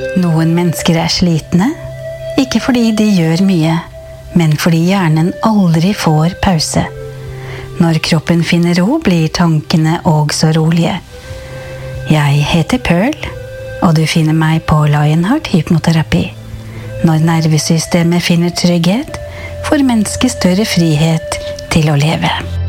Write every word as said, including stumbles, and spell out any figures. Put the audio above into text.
Noen mennesker er slitne, ikke fordi de gjør mye, men fordi hjernen aldri får pause. Når kroppen finner ro, blir tankene også rolige. Jeg heter Pearl, og du finner meg på Lionheart Hypnoterapi. Når nervesystemet finner trygghet, får mennesket større frihet til å leve.